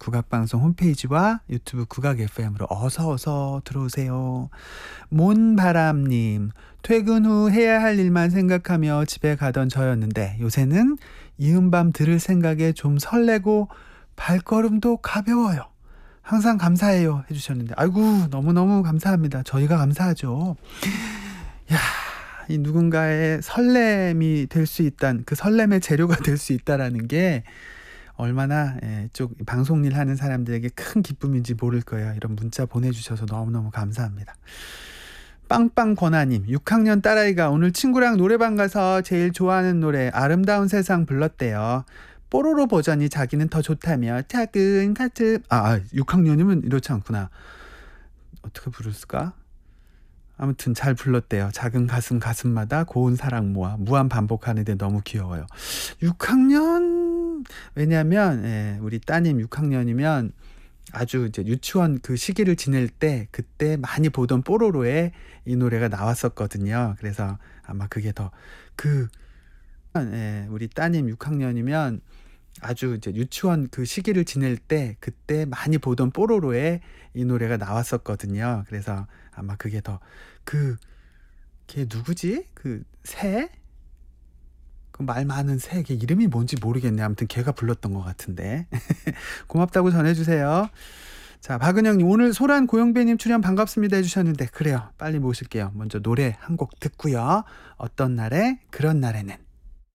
국악방송 홈페이지와 유튜브 국악 FM으로 어서 들어오세요. 몬바람님, 퇴근 후 해야 할 일만 생각하며 집에 가던 저였는데 요새는 이은밤 들을 생각에 좀 설레고 발걸음도 가벼워요. 항상 감사해요 해주셨는데, 아이고 너무너무 감사합니다. 저희가 감사하죠. 야, 이 누군가의 설렘이 될 수 있다는, 그 설렘의 재료가 될 수 있다라는 게 얼마나 쪽 방송일 하는 사람들에게 큰 기쁨인지 모를 거예요. 이런 문자 보내주셔서 너무너무 감사합니다. 빵빵 권아님, 6학년 딸아이가 오늘 친구랑 노래방 가서 제일 좋아하는 노래 아름다운 세상 불렀대요. 뽀로로 버전이 자기는 더 좋다며 작은 가슴. 6학년이면 이렇지 않구나. 어떻게 부를까? 아무튼 잘 불렀대요. 작은 가슴 가슴마다 고운 사랑 모아 무한 반복하는데 너무 귀여워요. 6학년, 왜냐하면 우리 따님 6학년이면 아주 이제 유치원 그 시기를 지낼 때 그때 많이 보던 뽀로로에 이 노래가 나왔었거든요. 그래서 아마 그게 더 우리 따님 6학년이면 아주 이제 유치원 그 시기를 지낼 때 그때 많이 보던 뽀로로에 이 노래가 나왔었거든요. 그래서 아마 그게 더 걔 누구지? 그 새? 그 말 많은 새, 걔 이름이 뭔지 모르겠네. 아무튼 걔가 불렀던 것 같은데. 고맙다고 전해주세요. 자, 박은영님, 오늘 소란 고영배님 출연 반갑습니다 해주셨는데, 그래요, 빨리 모실게요. 먼저 노래 한 곡 듣고요. 어떤 날에 그런 날에는.